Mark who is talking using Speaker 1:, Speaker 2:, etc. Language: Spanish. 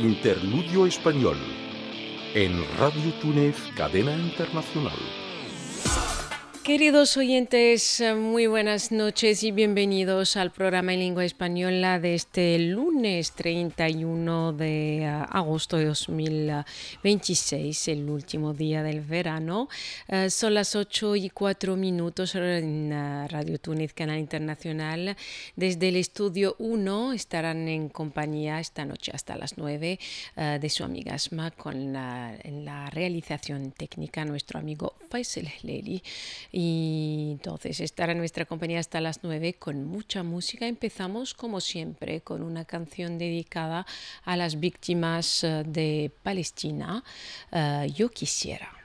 Speaker 1: Interludio Español en Radio Túnez, cadena internacional.
Speaker 2: Queridos oyentes, muy buenas noches y bienvenidos al programa en lengua española de este lunes 31 de agosto de 2026, el último día del verano. Son las 8:04 en Radio Túnez, canal internacional. Desde el estudio 1 estarán en compañía esta noche hasta las 9 de su amiga Asma, en la realización técnica nuestro amigo Faisal Hleli. Y entonces estará en nuestra compañía hasta las 9 con mucha música. Empezamos como siempre con una canción dedicada a las víctimas de Palestina, Yo Quisiera.